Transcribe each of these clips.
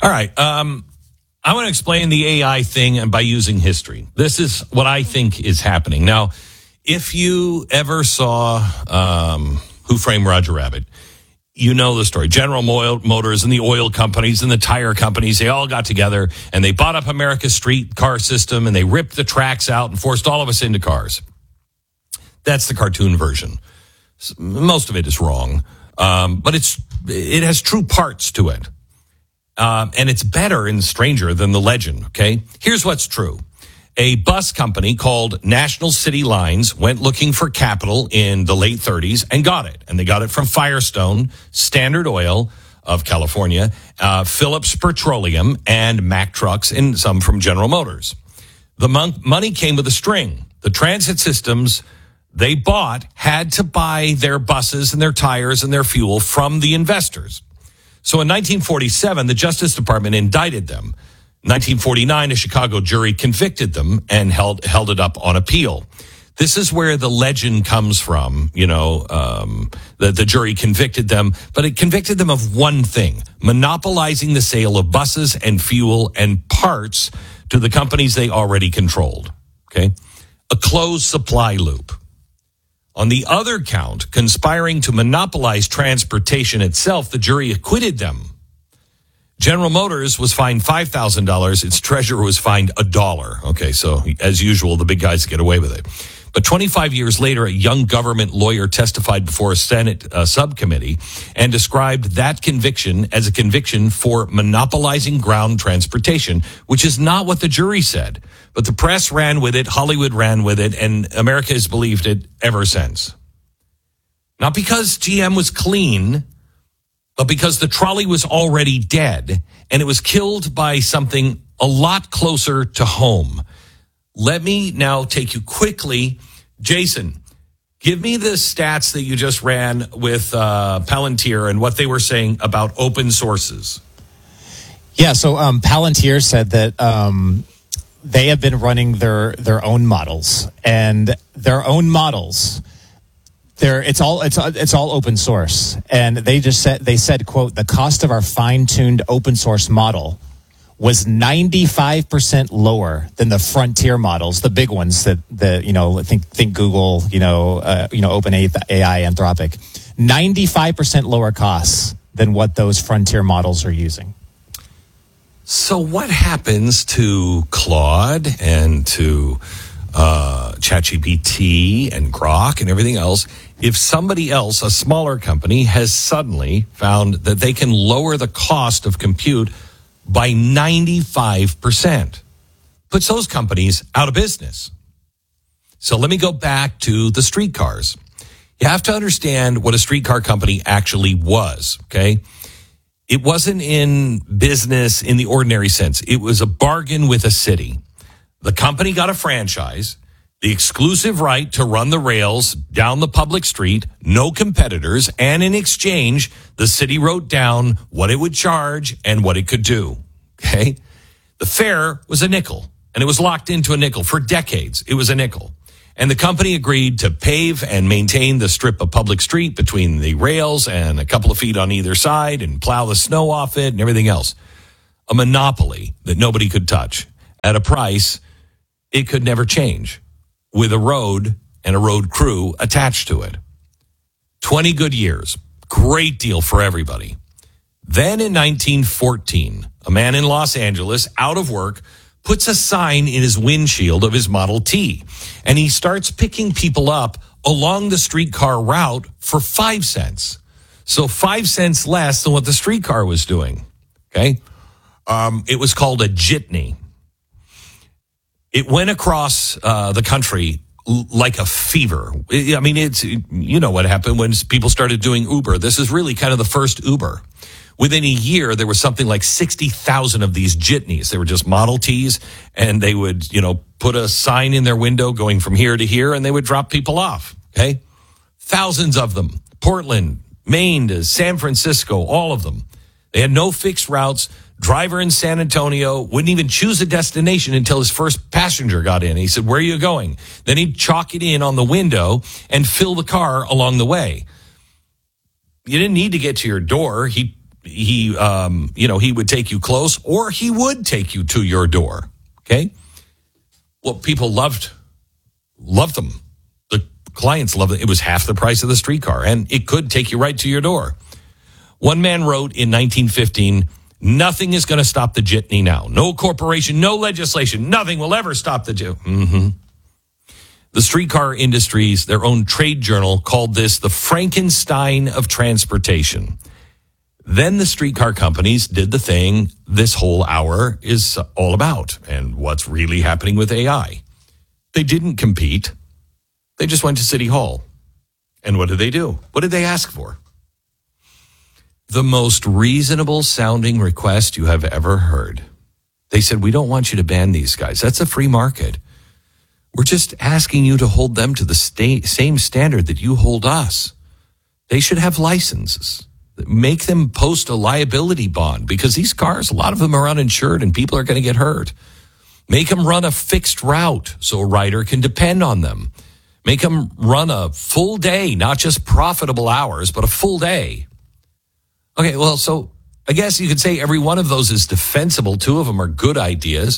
All right. I want to explain the AI thing and by using history. This is what I think is happening. Now, if you ever saw Who Framed Roger Rabbit, you know the story. General Motors and the oil companies and the tire companies, they all got together and they bought up America's streetcar system and they ripped the tracks out and forced all of us into cars. That's the cartoon version. Most of it is wrong, but it has true parts to it. And it's better and stranger than the legend, okay? Here's what's true. A bus company called National City Lines went looking for capital in the late 30s and got it. And they got it from Firestone, Standard Oil of California, Phillips Petroleum, and Mack Trucks, and some from General Motors. The money came with a string. The transit systems they bought had to buy their buses and their tires and their fuel from the investors. So in 1947, the Justice Department indicted them. 1949, a Chicago jury convicted them and held it up on appeal. This is where the legend comes from, the jury convicted them, but it convicted them of one thing, monopolizing the sale of buses and fuel and parts to the companies they already controlled, okay? A closed supply loop. On the other count, conspiring to monopolize transportation itself, the jury acquitted them. General Motors was fined $5,000. Its treasurer was fined $1. Okay, so as usual, the big guys get away with it. But 25 years later, a young government lawyer testified before a Senate subcommittee and described that conviction as a conviction for monopolizing ground transportation, which is not what the jury said. But the press ran with it, Hollywood ran with it, and America has believed it ever since. Not because GM was clean, but because the trolley was already dead, and it was killed by something a lot closer to home. Let me now take you quickly. Jason, give me the stats that you just ran with Palantir and what they were saying about open sources. Yeah, so Palantir said that they have been running their own models, and their own models, it's all open source. And they said, quote, the cost of our fine-tuned open source model was 95% lower than the frontier models, the big ones that think Google, OpenAI, Anthropic. 95% lower costs than what those frontier models are using. So what happens to Claude and to ChatGPT and Grok and everything else if somebody else, a smaller company, has suddenly found that they can lower the cost of compute by 95%? Puts those companies out of business. So let me go back to the streetcars. You have to understand what a streetcar company actually was, okay? It wasn't in business in the ordinary sense. It was a bargain with a city. The company got a franchise, the exclusive right to run the rails down the public street, no competitors, and in exchange, the city wrote down what it would charge and what it could do, okay? The fare was a nickel, and it was locked into a nickel. For decades, it was a nickel. And the company agreed to pave and maintain the strip of public street between the rails and a couple of feet on either side and plow the snow off it and everything else. A monopoly that nobody could touch at a price it could never change, with a road and a road crew attached to it. 20 good years. Great deal for everybody. Then in 1914, a man in Los Angeles, out of work, puts a sign in his windshield of his Model T, and he starts picking people up along the streetcar route for 5 cents. So 5 cents less than what the streetcar was doing. Okay? It was called a jitney. It went across the country like a fever. I mean, you know what happened when people started doing Uber. This is really kind of the first Uber. Within a year, there was something like 60,000 of these jitneys. They were just Model Ts, and they would, put a sign in their window going from here to here, and they would drop people off, okay? Thousands of them. Portland, Maine to San Francisco, all of them. They had no fixed routes. Driver in San Antonio wouldn't even choose a destination until his first passenger got in. He said, "Where are you going?" Then he'd chalk it in on the window and fill the car along the way. You didn't need to get to your door. He'd he would take you close, or he would take you to your door. Okay. Well, people loved them. The clients loved it. It was half the price of the streetcar, and it could take you right to your door. One man wrote in 1915, "Nothing is going to stop the jitney now. No corporation, no legislation, nothing will ever stop the jitney." The streetcar industry's, their own trade journal, called this the Frankenstein of transportation. Then the streetcar companies did the thing this whole hour is all about, and what's really happening with AI. They didn't compete. They just went to City Hall. And what did they do? What did they ask for? The most reasonable sounding request you have ever heard. They said, "We don't want you to ban these guys. That's a free market. We're just asking you to hold them to the same standard that you hold us. They should have licenses. Make them post a liability bond, because these cars, a lot of them are uninsured and people are going to get hurt. Make them run a fixed route so a rider can depend on them. Make them run a full day, not just profitable hours, but a full day." Okay, well, so I guess you could say every one of those is defensible. Two of them are good ideas.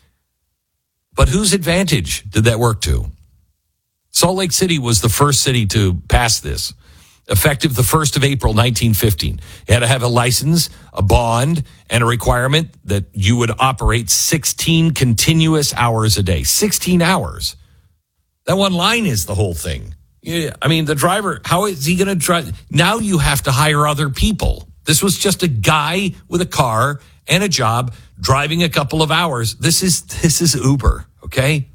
But whose advantage did that work to? Salt Lake City was the first city to pass this, effective the 1st of April, 1915. You had to have a license, a bond, and a requirement that you would operate 16 continuous hours a day. 16 hours. That one line is the whole thing. Yeah, I mean, the driver, how is he going to drive? Now you have to hire other people. This was just a guy with a car and a job driving a couple of hours. This is Uber, okay?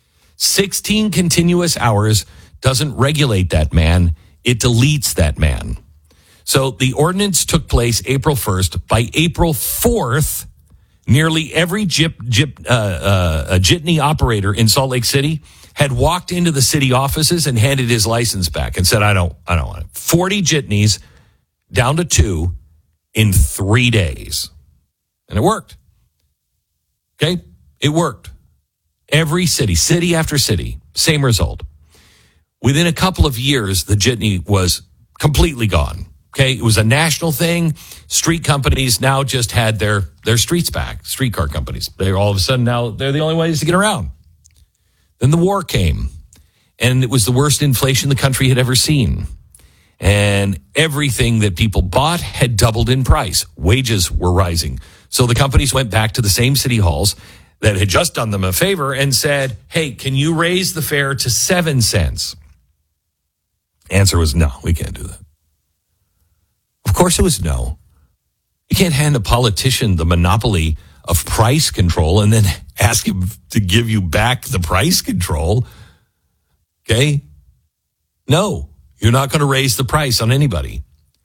16 continuous hours doesn't regulate that man. It deletes that man. So the ordinance took place April 1st. By April 4th, nearly every jitney operator in Salt Lake City had walked into the city offices and handed his license back and said, I don't want it. 40 jitneys down to 2 in 3 days. And it worked. Okay? It worked. Every city after city, same result. Within a couple of years, the jitney was completely gone. Okay? It was a national thing. Street companies now just had their streets back. Streetcar companies. They're all of a sudden now, they're the only ways to get around. Then the war came, and it was the worst inflation the country had ever seen. And everything that people bought had doubled in price. Wages were rising. So the companies went back to the same city halls that had just done them a favor and said, "Hey, can you raise the fare to 7 cents? Answer was no, we can't do that. Of course it was no. You can't hand a politician the monopoly of price control and then ask him to give you back the price control. Okay? No, you're not going to raise the price on anybody.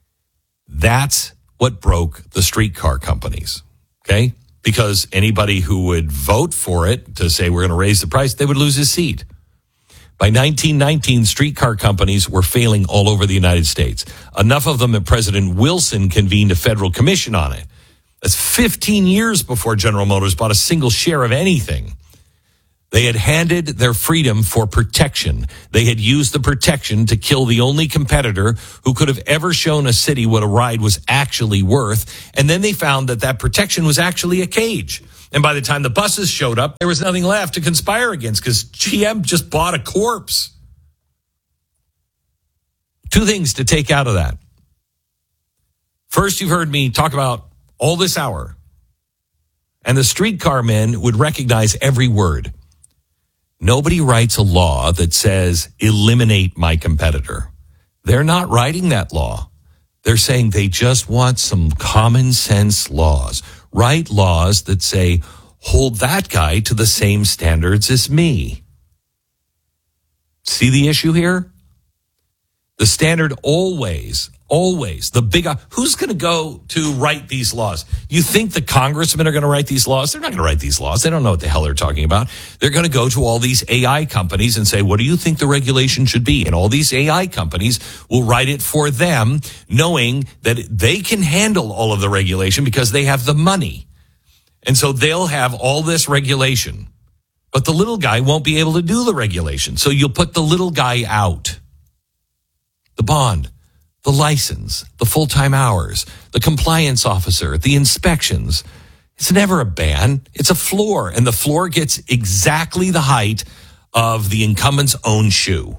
That's what broke the streetcar companies. Okay? Because anybody who would vote for it to say we're going to raise the price, they would lose his seat. By 1919, streetcar companies were failing all over the United States. Enough of them that President Wilson convened a federal commission on it. That's 15 years before General Motors bought a single share of anything. They had handed their freedom for protection. They had used the protection to kill the only competitor who could have ever shown a city what a ride was actually worth. And then they found that protection was actually a cage. And by the time the buses showed up, there was nothing left to conspire against because GM just bought a corpse. Two things to take out of that. First, you've heard me talk about all this hour. And the streetcar men would recognize every word. Nobody writes a law that says, eliminate my competitor. They're not writing that law. They're saying they just want some common sense laws. Write laws that say, hold that guy to the same standards as me. See the issue here? The standard always, the big, who's going to go to write these laws? You think the congressmen are going to write these laws? They're not going to write these laws. They don't know what the hell they're talking about. They're going to go to all these AI companies and say, what do you think the regulation should be? And all these AI companies will write it for them, knowing that they can handle all of the regulation because they have the money. And so they'll have all this regulation. But the little guy won't be able to do the regulation. So you'll put the little guy out. The bond, the license, the full-time hours, the compliance officer, the inspections. It's never a ban. It's a floor, and the floor gets exactly the height of the incumbent's own shoe.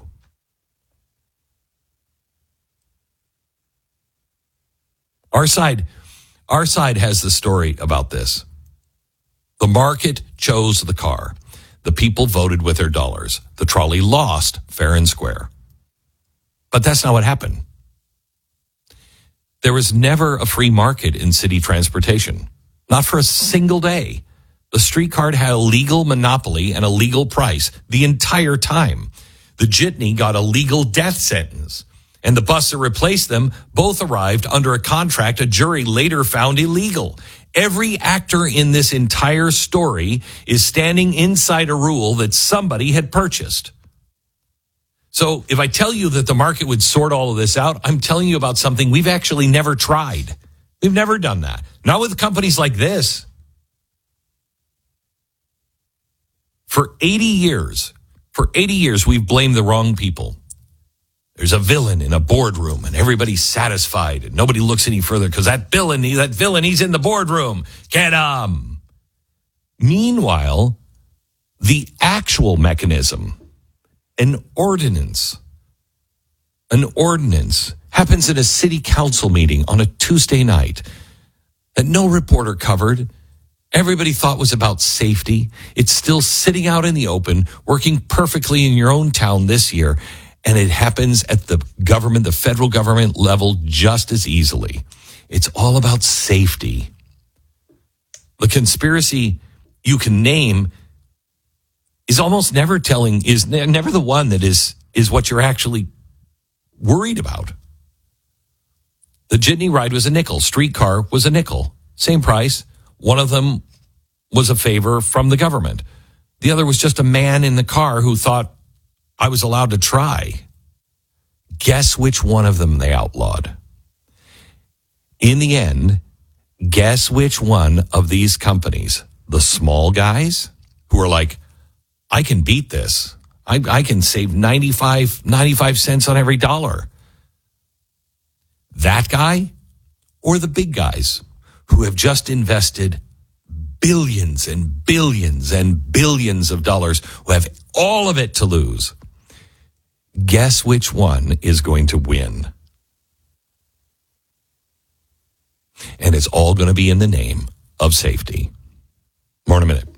Our side has the story about this. The market chose the car. The people voted with their dollars. The trolley lost fair and square. But that's not what happened. There was never a free market in city transportation. Not for a single day. The streetcar had a legal monopoly and a legal price the entire time. The jitney got a legal death sentence. And the bus that replaced them both arrived under a contract a jury later found illegal. Every actor in this entire story is standing inside a rule that somebody had purchased. So if I tell you that the market would sort all of this out, I'm telling you about something we've actually never tried. We've never done that. Not with companies like this. For 80 years, we've blamed the wrong people. There's a villain in a boardroom and everybody's satisfied and nobody looks any further because that villain, he's in the boardroom. Get him. Meanwhile, the actual mechanism, an ordinance happens at a city council meeting on a Tuesday night that no reporter covered. Everybody thought was about safety. It's still sitting out in the open, working perfectly in your own town this year. And it happens at the government, the federal government level just as easily. It's all about safety. The conspiracy you can name is almost never never the one that is what you're actually worried about. The jitney ride was a nickel. Streetcar was a nickel. Same price. One of them was a favor from the government. The other was just a man in the car who thought, I was allowed to try. Guess which one of them they outlawed? In the end, guess which one of these companies, the small guys who are like, I can beat this. I can save 95 cents on every dollar. That guy or the big guys who have just invested billions and billions and billions of dollars, who have all of it to lose. Guess which one is going to win? And it's all going to be in the name of safety. More in a minute.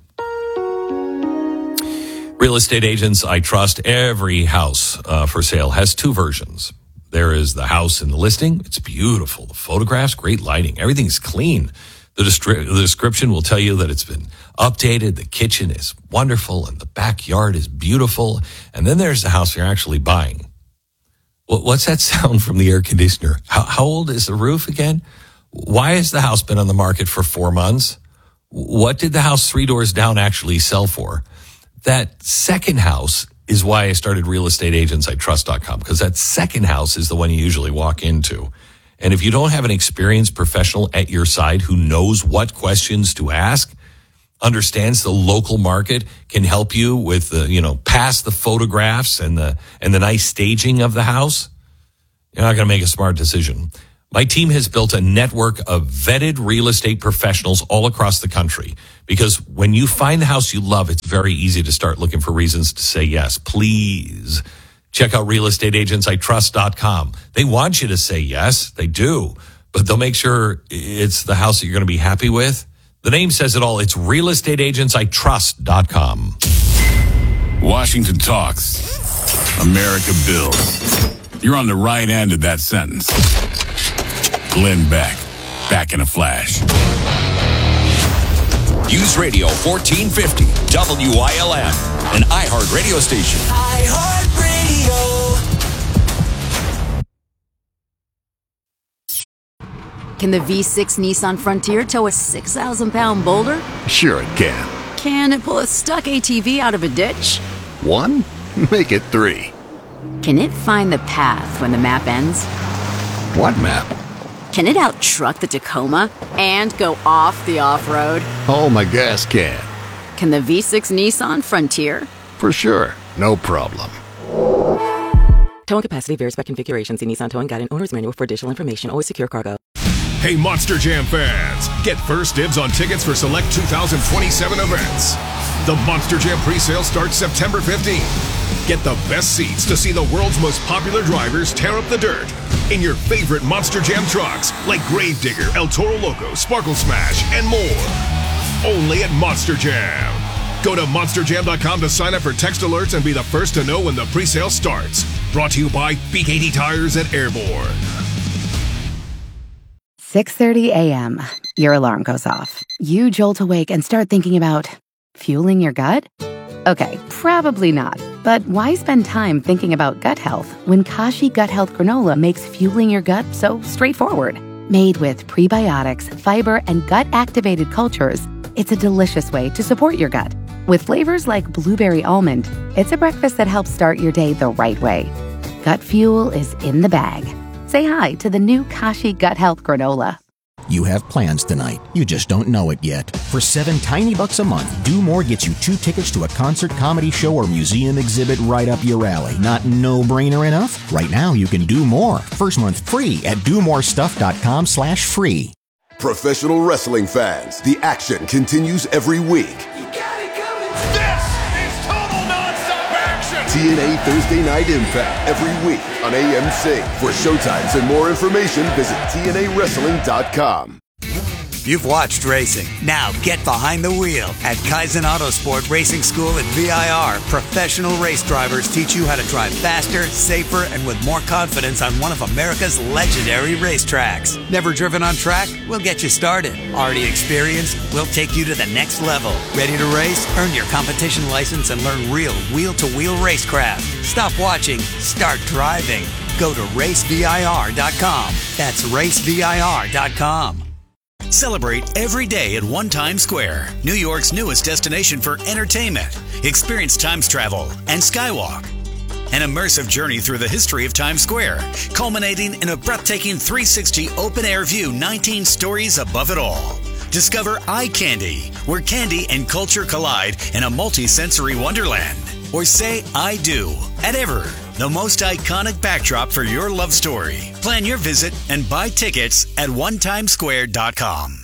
Real estate agents I trust. Every house for sale has two versions. There is the house in the listing. It's beautiful. The photographs, great lighting. Everything's clean. The description will tell you that it's been updated. The kitchen is wonderful and the backyard is beautiful. And then there's the house you're actually buying. What's that sound from the air conditioner? How old is the roof again? Why has the house been on the market for 4 months? What did the house 3 doors down actually sell for? That second house is why I started realestateagentsitrust.com, because that second house is the one you usually walk into. And if you don't have an experienced professional at your side who knows what questions to ask, understands the local market, can help you with the, past the photographs and the nice staging of the house, you're not going to make a smart decision. My team has built a network of vetted real estate professionals all across the country, because when you find the house you love, it's very easy to start looking for reasons to say yes. Please check out realestateagentsitrust.com. They want you to say yes. They do. But they'll make sure it's the house that you're going to be happy with. The name says it all. It's realestateagentsitrust.com. Washington talks. America builds. You're on the right end of that sentence. Glenn Beck. Back in a flash. News Radio 1450 WILM, an iHeart radio station. iHeartRadio. Can the V6 Nissan Frontier tow a 6,000-pound boulder? Sure it can. Can it pull a stuck ATV out of a ditch? 1? Make it 3. Can it find the path when the map ends? What map? Can it out-truck the Tacoma and go off the off-road? Oh, my gas can. Can the V6 Nissan Frontier? For sure. No problem. Towing capacity varies by configuration. See Nissan Towing Guide and Owner's Manual for additional information. Always secure cargo. Hey, Monster Jam fans! Get first dibs on tickets for select 2027 events. The Monster Jam pre-sale starts September 15th. Get the best seats to see the world's most popular drivers tear up the dirt in your favorite Monster Jam trucks like Gravedigger, El Toro Loco, Sparkle Smash, and more. Only at Monster Jam. Go to monsterjam.com to sign up for text alerts and be the first to know when the pre-sale starts. Brought to you by BKD Tires and Airborne. 6:30 a.m. Your alarm goes off. You jolt awake and start thinking about fueling your gut? Okay, probably not. But why spend time thinking about gut health when Kashi Gut Health Granola makes fueling your gut so straightforward? Made with prebiotics, fiber, and gut-activated cultures, it's a delicious way to support your gut. With flavors like blueberry almond, it's a breakfast that helps start your day the right way. Gut fuel is in the bag. Say hi to the new Kashi Gut Health Granola. You have plans tonight. You just don't know it yet. For $7 tiny bucks a month, Do More gets you 2 tickets to a concert, comedy show, or museum exhibit right up your alley. Not no-brainer enough? Right now, you can do more. First month free at domorestuff.com/free. Professional wrestling fans, the action continues every week. TNA Thursday Night Impact every week on AMC. For showtimes and more information, visit TNAWrestling.com. You've watched racing. Now get behind the wheel. At Kaizen Autosport Racing School at VIR, professional race drivers teach you how to drive faster, safer, and with more confidence on one of America's legendary racetracks. Never driven on track? We'll get you started. Already experienced? We'll take you to the next level. Ready to race? Earn your competition license and learn real wheel-to-wheel racecraft. Stop watching. Start driving. Go to racevir.com. That's racevir.com. Celebrate every day at One Times Square, New York's newest destination for entertainment. Experience Times Travel and Skywalk. An immersive journey through the history of Times Square, culminating in a breathtaking 360 open-air view 19 stories above it all. Discover Eye Candy, where candy and culture collide in a multi-sensory wonderland. Or say I do at Ever, the most iconic backdrop for your love story. Plan your visit and buy tickets at onetimesquare.com.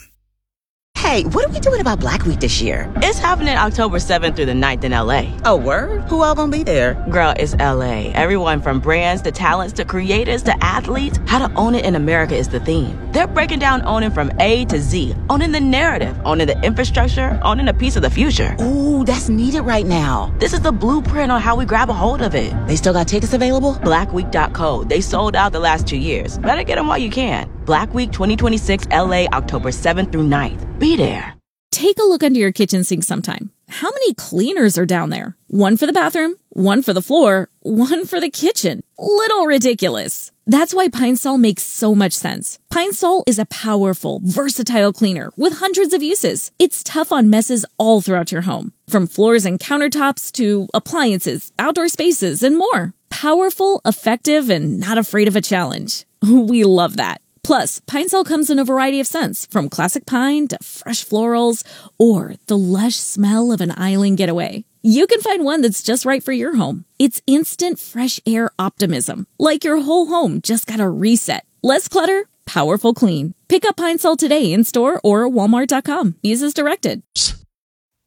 Hey, what are we doing about Black Week this year? It's happening October 7th through the 9th in LA. Oh, word? Who all gonna be there? Girl, it's LA. Everyone from brands to talents to creators to athletes. How to own it in America is the theme. They're breaking down owning from A to Z. Owning the narrative, owning the infrastructure, owning a piece of the future. Ooh, that's needed right now. This is the blueprint on how we grab a hold of it. They still got tickets available? Blackweek.co. They sold out the last 2 years. Better get them while you can. Black Week 2026 LA, October 7th through 9th. Be there. Take a look under your kitchen sink sometime. How many cleaners are down there? One for the bathroom, one for the floor, one for the kitchen. Little ridiculous. That's why Pine Sol makes so much sense. Pine Sol is a powerful, versatile cleaner with hundreds of uses. It's tough on messes all throughout your home, from floors and countertops to appliances, outdoor spaces, and more. Powerful, effective, and not afraid of a challenge. We love that. Plus, Pine Sol comes in a variety of scents, from classic pine to fresh florals, or the lush smell of an island getaway. You can find one that's just right for your home. It's instant fresh air optimism, like your whole home just got a reset. Less clutter, powerful clean. Pick up Pine Sol today in store or walmart.com. Use as directed.